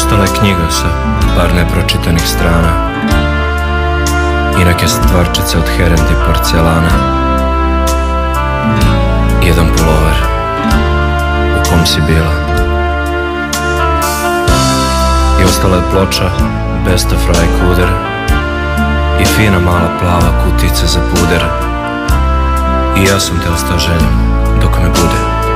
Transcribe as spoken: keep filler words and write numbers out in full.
ostala je knjiga sa par nepročitanih strana i neke stvarčice od herende i porcelana. Jedan pulover u kom si bila. I ostala je ploča Besta Fraj Kuder i fina mala plava kutica za puder. I ja sam te ostao željem dok me bude.